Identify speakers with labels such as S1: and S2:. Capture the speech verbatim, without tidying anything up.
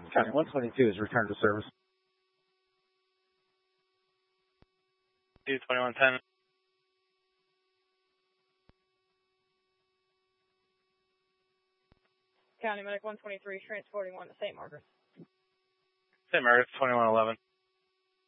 S1: County one twenty-two is returned to service.
S2: two twenty-one ten.
S3: County Medic one twenty-three transporting one to Saint Margaret's.
S2: Saint Margaret's twenty-one eleven.